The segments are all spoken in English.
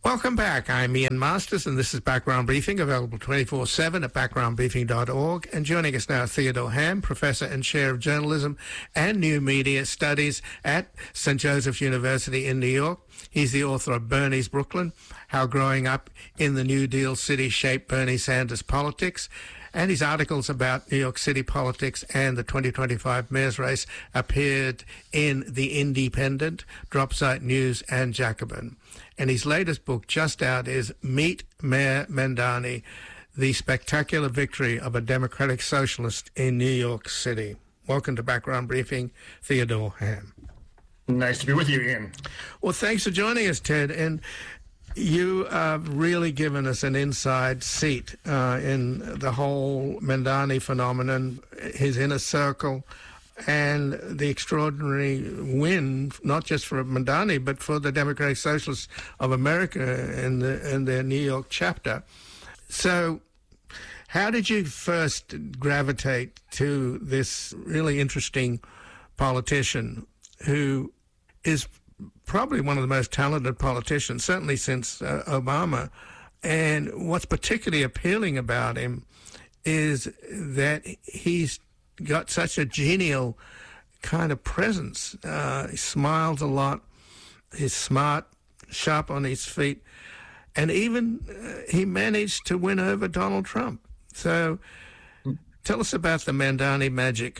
Welcome back. I'm Ian Masters, and this is Background Briefing, available 24/7 at backgroundbriefing.org. And joining us now, Theodore Ham, Professor and Chair of Journalism and New Media Studies at St. Joseph's University in New York. He's the author of Bernie's Brooklyn, How Growing Up in the New Deal City Shaped Bernie Sanders Politics. And his articles about New York City politics and the 2025 mayor's race appeared in The Independent, Dropsite News, and Jacobin. And his latest book, just out, is Meet Mayor Mamdani, the spectacular victory of a Democratic Socialist in New York City. Welcome to Background Briefing, Theodore Ham. Nice to be with you, Ian. Well, thanks for joining us, Ted. And you have really given us an inside seat in the whole Mamdani phenomenon, his inner circle, and the extraordinary win, not just for Mamdani, but for the Democratic Socialists of America and their New York chapter. So how did you first gravitate to this really interesting politician who is probably one of the most talented politicians, certainly since Obama? And what's particularly appealing about him is that he's got such a genial kind of presence. He smiles a lot. He's smart, sharp on his feet. And even he managed to win over Donald Trump. So tell us about the Mamdani magic.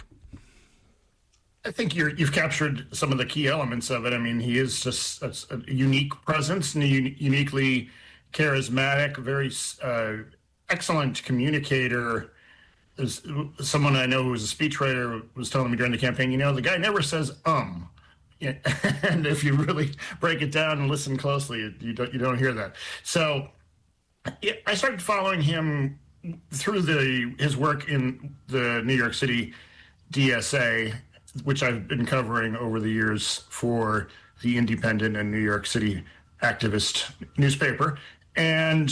I think you've captured some of the key elements of it. I mean, he is just a unique presence and uniquely charismatic, very excellent communicator. There's someone I know who was a speechwriter was telling me during the campaign, the guy never says Yeah, and if you really break it down and listen closely, you don't hear that. So I started following him through his work in the New York City DSA, which I've been covering over the years for the Independent and New York City activist newspaper. And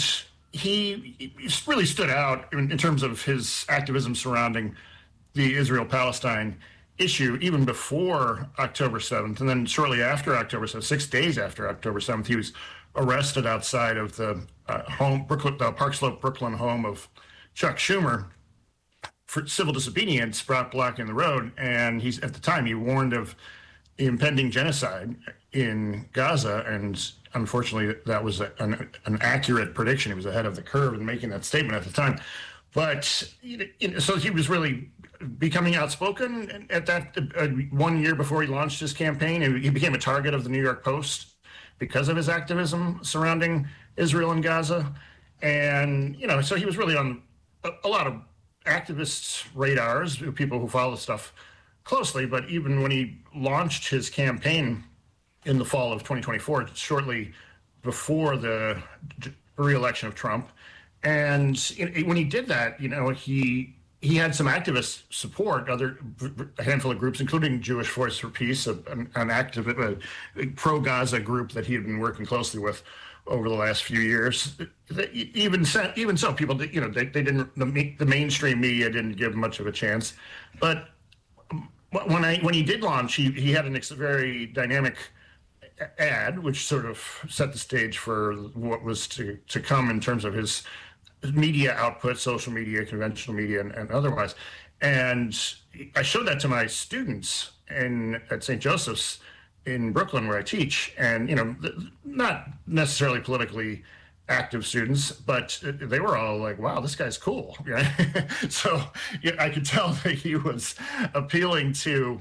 he really stood out in terms of his activism surrounding the Israel-Palestine issue, even before October 7th. And then shortly after October 7th, 6 days after October 7th, he was arrested outside of the Park Slope, Brooklyn home of Chuck Schumer for civil disobedience, blocking the road. And at the time, he warned of the impending genocide in Gaza. And unfortunately, that was an accurate prediction. He was ahead of the curve in making that statement at the time. But so he was really becoming outspoken at that 1 year before he launched his campaign. And he became a target of the New York Post because of his activism surrounding Israel and Gaza. And, so he was really on a lot of activists' radars, people who follow stuff closely. But even when he launched his campaign in the fall of 2024, shortly before the re-election of Trump, and when he did that, he had some activist support, a handful of groups, including Jewish Voice for Peace, an active pro-Gaza group that he had been working closely with over the last few years. Even so, people, they didn't. The mainstream media didn't give much of a chance. But when he did launch, he had a very dynamic ad, which sort of set the stage for what was to come in terms of his media output, social media, conventional media, and otherwise. And I showed that to my students at St. Joseph's in Brooklyn, where I teach, and not necessarily politically active students, but they were all like, "Wow, this guy's cool." So I could tell that he was appealing to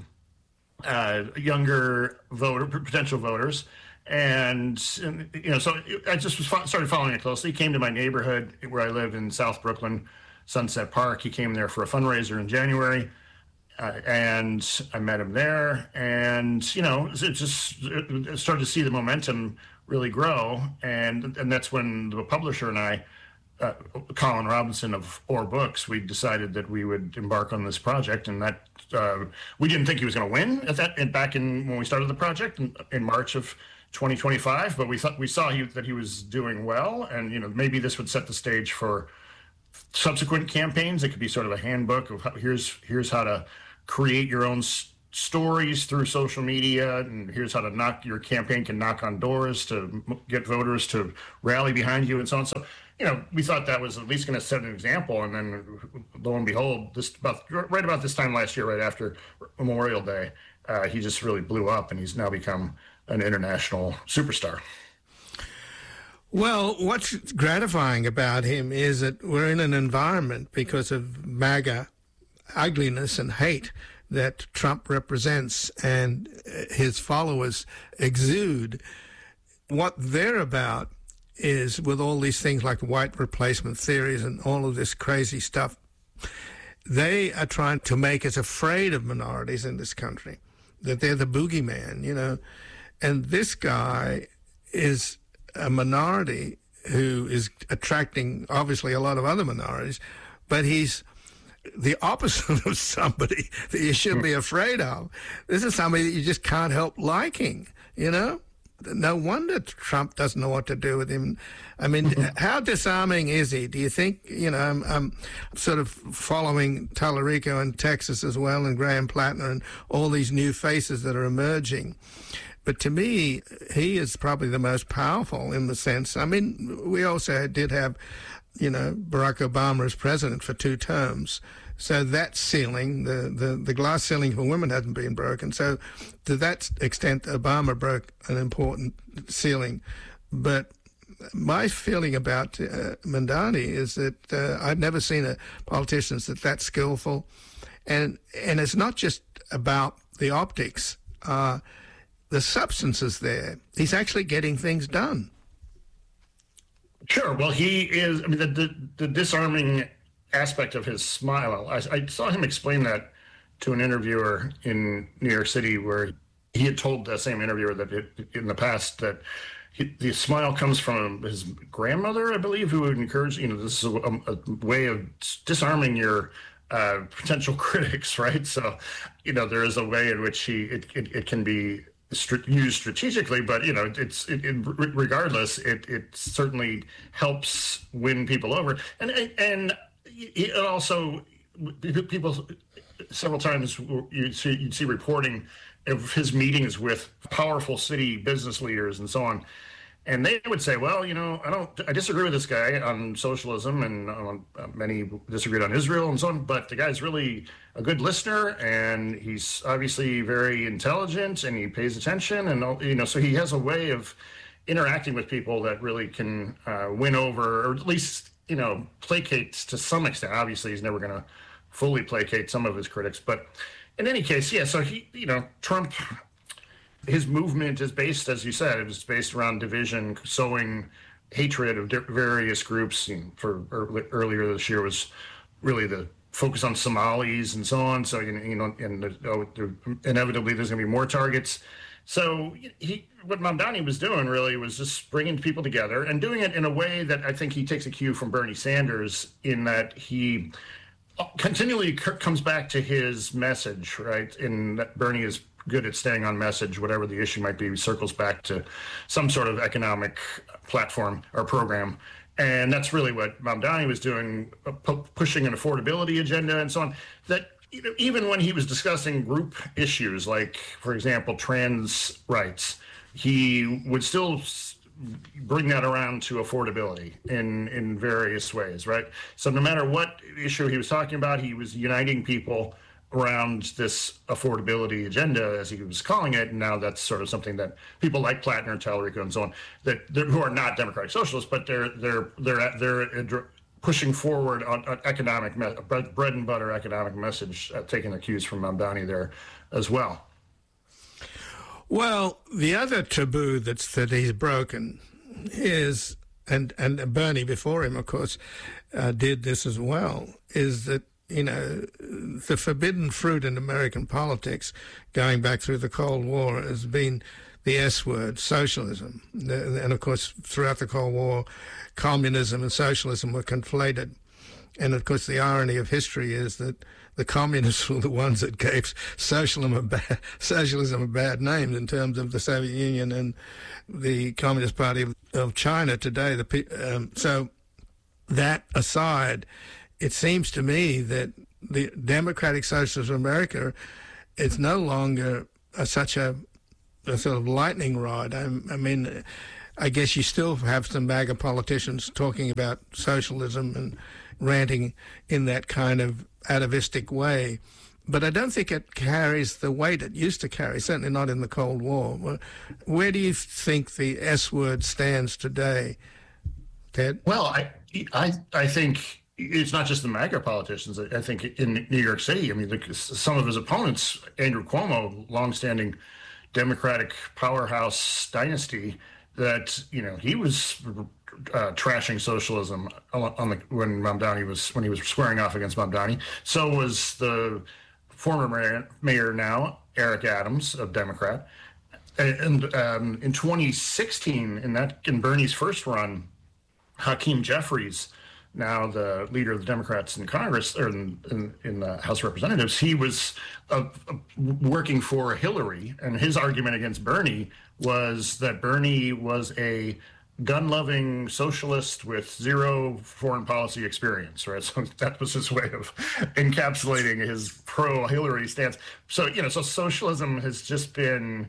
younger potential voters. And so I just started following it closely. He came to my neighborhood where I lived in South Brooklyn, Sunset Park. He came there for a fundraiser in January, and I met him there. And it started to see the momentum really grow. And that's when the publisher and I, Colin Robinson of Or Books, we decided that we would embark on this project. And that we didn't think he was going to win back when we started the project in March of 2025, but we saw that he was doing well, and maybe this would set the stage for subsequent campaigns. It could be sort of a handbook of here's how to create your own stories through social media, and here's how to your campaign can knock on doors to get voters to rally behind you and so on. So, we thought that was at least going to set an example. And then lo and behold, right about this time last year, right after Memorial Day, he just really blew up, and he's now become an international superstar. Well, what's gratifying about him is that we're in an environment, because of MAGA ugliness and hate that Trump represents and his followers exude. What they're about is, with all these things like white replacement theories and all of this crazy stuff, they are trying to make us afraid of minorities in this country, that they're the boogeyman, And this guy is a minority who is attracting, obviously, a lot of other minorities, but he's the opposite of somebody that you should be afraid of. This is somebody that you just can't help liking, No wonder Trump doesn't know what to do with him. I mean, how disarming is he? Do you think, I'm sort of following Tallarico in Texas as well, and Graham Plattner and all these new faces that are emerging. But to me, he is probably the most powerful in the sense. I mean, we also did have, Barack Obama as president for 2 terms. So that ceiling, the glass ceiling for women hasn't been broken. So to that extent, Obama broke an important ceiling. But my feeling about Mamdani is that I've never seen a politician that skillful. And it's not just about the optics. The substance is there. He's actually getting things done. Sure. Well, he is. I mean, the disarming aspect of his smile. I saw him explain that to an interviewer in New York City, where he had told the same interviewer that in the past that the smile comes from his grandmother, I believe, who would encourage. This is a way of disarming your potential critics, right? So, there is a way in which it can be used strategically, but regardless, it certainly helps win people over, and it also, people several times you'd see reporting of his meetings with powerful city business leaders and so on. And they would say, well, I disagree with this guy on socialism, and many disagreed on Israel and so on, but the guy's really a good listener, and he's obviously very intelligent, and he pays attention, and, so he has a way of interacting with people that really can win over, or at least, placate to some extent. Obviously, he's never going to fully placate some of his critics, but in any case, yeah, so Trump, his movement is based, as you said, it was based around division, sowing hatred of various groups. Earlier this year was really the focus on Somalis and so on. So, inevitably there's going to be more targets. So what Mamdani was doing really was just bringing people together and doing it in a way that I think he takes a cue from Bernie Sanders, in that he continually comes back to his message, right? In that Bernie is good at staying on message, whatever the issue might be. He circles back to some sort of economic platform or program. And that's really what Mamdani was doing, pushing an affordability agenda and so on. That even when he was discussing group issues, like, for example, trans rights, he would still bring that around to affordability in various ways, right? So no matter what issue he was talking about, he was uniting people around this affordability agenda, as he was calling it. And now that's sort of something that people like Plattner, Tallarico, and so on, who are not democratic socialists, but they're pushing forward on economic, bread and butter economic message, taking the cues from Mamdani there as well. Well, the other taboo that he's broken is, and Bernie before him, of course, did this as well, is that, the forbidden fruit in American politics, going back through the Cold War, has been the S word, socialism. And of course, throughout the Cold War, communism and socialism were conflated. And of course, the irony of history is that the communists were the ones that gave socialism a bad name in terms of the Soviet Union and the Communist Party of China today. So that aside, it seems to me that the Democratic Socialists of America it's no longer such a sort of lightning rod. I mean, I guess you still have some MAGA politicians talking about socialism and ranting in that kind of atavistic way. But I don't think it carries the weight it used to carry, certainly not in the Cold War. Where do you think the S word stands today, Ted? Well, I think it's not just the MAGA politicians. I think in New York City, I mean, some of his opponents, Andrew Cuomo, longstanding Democratic powerhouse dynasty, that, you know, he was trashing socialism when he was squaring off against Mamdani. So was the former mayor now, Eric Adams, a Democrat. And in 2016, in Bernie's first run, Hakeem Jeffries, now the leader of the Democrats in Congress, or in the House of Representatives, he was working for Hillary, and his argument against Bernie was that Bernie was a gun-loving socialist with zero foreign policy experience, right? So that was his way of encapsulating his pro-Hillary stance. So, you know, so socialism has just been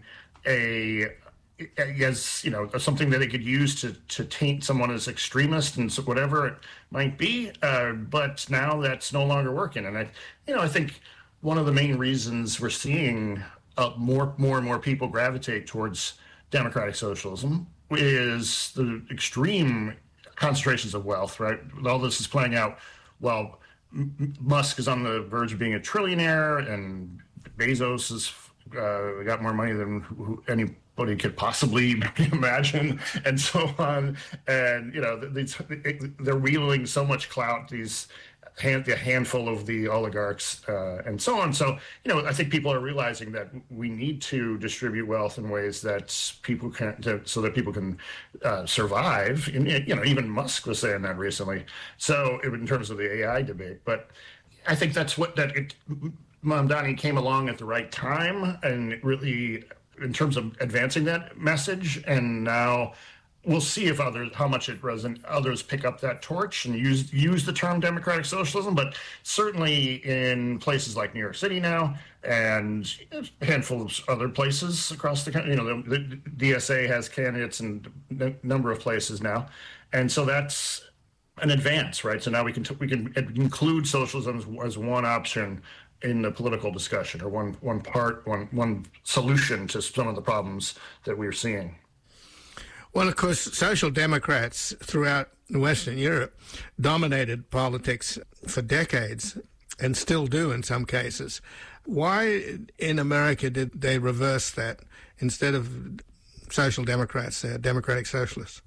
something that they could use to taint someone as extremist and whatever it might be. But now that's no longer working. And I think one of the main reasons we're seeing more and more people gravitate towards democratic socialism is the extreme concentrations of wealth, right? All this is playing out while Musk is on the verge of being a trillionaire, and Bezos has got more money than anybody could possibly imagine, and so on. And, you know, they're wielding so much clout, the handful of the oligarchs, and so on. So, you know, I think people are realizing that we need to distribute wealth in ways that people so that people can survive. And, you know, even Musk was saying that recently. So, in terms of the AI debate, but I think that's Mamdani came along at the right time, and really, in terms of advancing that message. And now we'll see if how much others pick up that torch and use the term democratic socialism. But certainly in places like New York City now, and a handful of other places across the country, you know, the DSA has candidates in a number of places now, and so that's an advance, right? So now we can include socialism as one option in the political discussion, or one solution to some of the problems that we're seeing. Well, of course, social democrats throughout Western Europe dominated politics for decades, and still do in some cases. Why in America did they reverse that? Instead of social democrats, they're democratic socialists.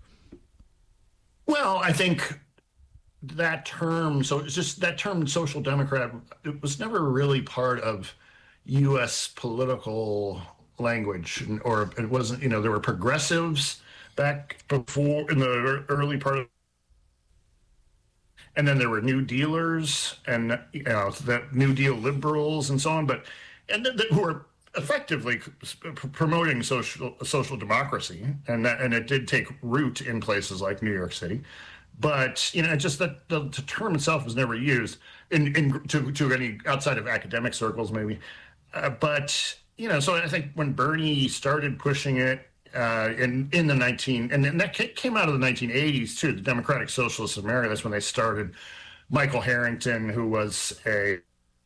Well, I think that term, so it's just that term social democrat, it was never really part of U.S. political language, or it wasn't, you know, there were progressives back before in the early part of, and then there were New Dealers and, you know, that New Deal liberals and so on, who were effectively promoting social democracy, and it did take root in places like New York City. But, you know, just that the term itself was never used to any outside of academic circles, maybe. But, you know, so I think when Bernie started pushing it in the and that came out of the 1980s too, the Democratic Socialists of America. That's when they started. Michael Harrington, who was a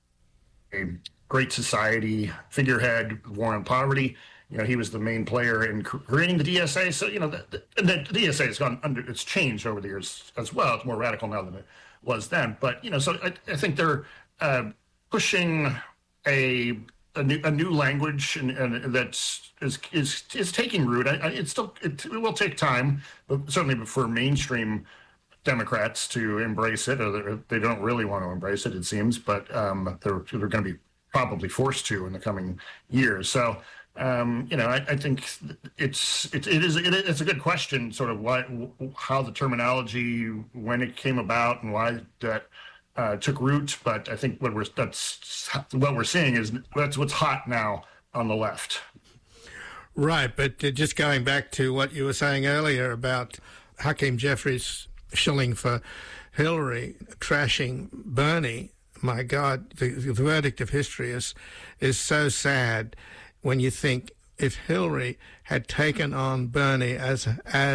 Great Society figurehead, war on poverty. You know, he was the main player in creating the DSA. So, you know, the DSA has it's changed over the years as well. It's more radical now than it was then. But, you know, so I think they're pushing a new language, and that is taking root. It will take time, but certainly for mainstream Democrats to embrace it, or they don't really want to embrace it, it seems. But they're going to be probably forced to in the coming years. So. You know, I think it's a good question, sort of how the terminology, when it came about, and why that took root. But I think what we're seeing is that's what's hot now on the left. Right, but just going back to what you were saying earlier about Hakeem Jeffries shilling for Hillary, trashing Bernie, my God, the verdict of history is so sad when you think if Hillary had taken on Bernie as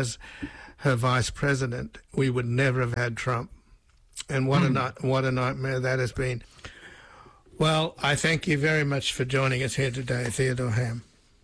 her vice president, we would never have had Trump. And what a nightmare that has been. Well, I thank you very much for joining us here today, Theodore Ham.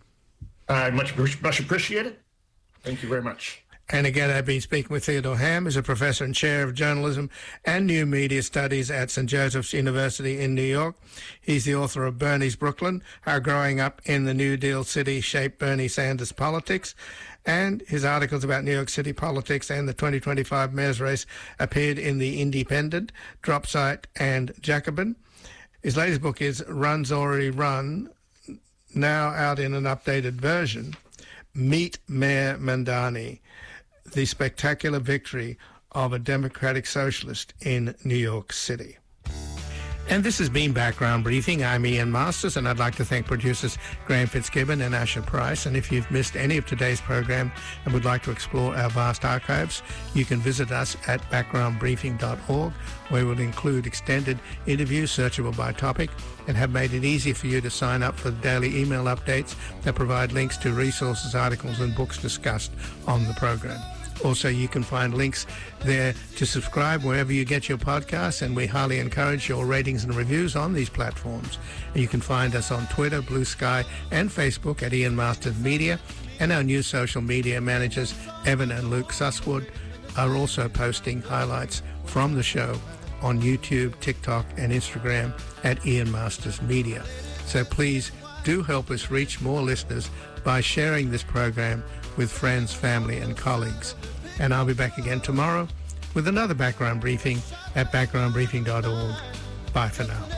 I much appreciate it. Thank you very much. And again, I've been speaking with Theodore Ham, who's a professor and chair of journalism and new media studies at St. Joseph's University in New York. He's the author of Bernie's Brooklyn, How Growing Up in the New Deal City Shaped Bernie Sanders Politics. And his articles about New York City politics and the 2025 mayor's race appeared in The Independent, Dropsite, and Jacobin. His latest book is Run's Already Run, now out in an updated version. Meet Mayor Mamdani, the spectacular victory of a Democratic Socialist in New York City. And this has been Background Briefing. I'm Ian Masters, and I'd like to thank producers Graham Fitzgibbon and Asher Price. And if you've missed any of today's program and would like to explore our vast archives, you can visit us at backgroundbriefing.org, where we'll include extended interviews searchable by topic and have made it easy for you to sign up for the daily email updates that provide links to resources, articles, and books discussed on the program. Also, you can find links there to subscribe wherever you get your podcasts, and we highly encourage your ratings and reviews on these platforms. And you can find us on Twitter, Blue Sky, and Facebook at Ian Masters Media, and our new social media managers, Evan and Luke Susswood, are also posting highlights from the show on YouTube, TikTok, and Instagram at Ian Masters Media. So please do help us reach more listeners by sharing this program with friends, family, and colleagues. And I'll be back again tomorrow with another Background Briefing at backgroundbriefing.org. Bye for now.